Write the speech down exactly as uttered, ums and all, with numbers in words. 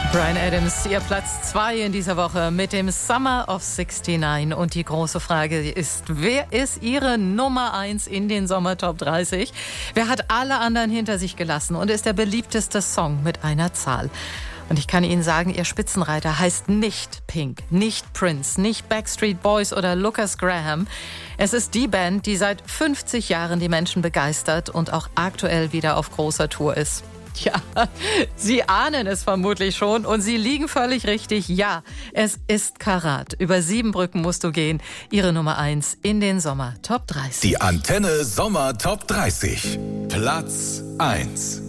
Bryan Adams, ihr Platz zwei in dieser Woche mit dem Summer of neunundsechzig. Und die große Frage ist, wer ist Ihre Nummer eins in den Sommer Top dreißig? Wer hat alle anderen hinter sich gelassen und ist der beliebteste Song mit einer Zahl? Und ich kann Ihnen sagen, Ihr Spitzenreiter heißt nicht Pink, nicht Prince, nicht Backstreet Boys oder Lucas Graham. Es ist die Band, die seit fünfzig Jahren die Menschen begeistert und auch aktuell wieder auf großer Tour ist. Ja, Sie ahnen es vermutlich schon und Sie liegen völlig richtig. Ja, es ist Karat. Über sieben Brücken musst du gehen. Ihre Nummer eins in den Sommer Top dreißig. Die Antenne Sommer Top dreißig. Platz eins.